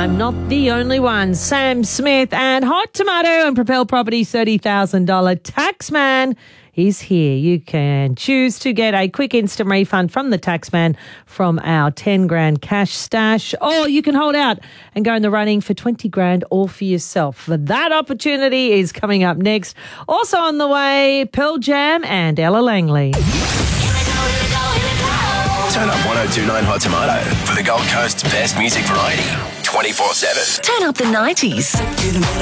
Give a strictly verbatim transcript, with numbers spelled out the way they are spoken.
I'm not the only one. Sam Smith and Hot Tomato and Propel Properties thirty thousand dollars Taxman is here. You can choose to get a quick instant refund from the Taxman from our ten grand cash stash, or you can hold out and go in the running for twenty grand all for yourself. That opportunity is coming up next. Also on the way, Pearl Jam and Ella Langley. Turn up one oh two point nine Hot Tomato for the Gold Coast's best music variety, twenty-four seven. Turn up the nineties.